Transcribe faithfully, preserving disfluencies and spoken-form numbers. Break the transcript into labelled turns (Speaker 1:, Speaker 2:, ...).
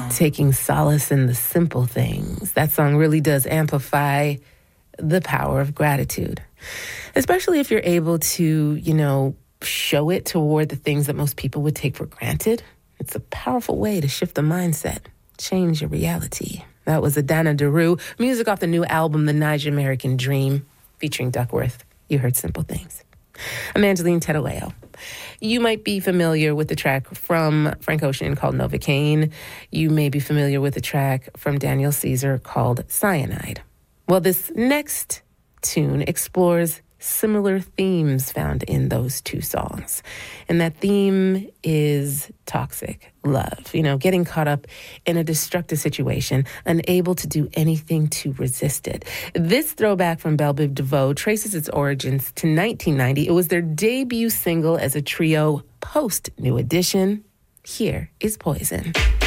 Speaker 1: Taking solace in the simple things. That song really does amplify the power of gratitude, especially if you're able to, you know, show it toward the things that most people would take for granted. It's a powerful way to shift the mindset, change your reality. That was Adana Daru, music off the new album, The Niger American Dream, featuring Duckworth. You heard Simple Things. I'm Angeline Tedoleo. You might be familiar with the track from Frank Ocean called Novocaine. You may be familiar with the track from Daniel Caesar called Cyanide. Well, this next tune explores similar themes found in those two songs. And that theme is toxic love, you know, getting caught up in a destructive situation, unable to do anything to resist it. This throwback from Belle Biv DeVoe traces its origins to nineteen ninety. It was their debut single as a trio post New Edition. Here is Poison.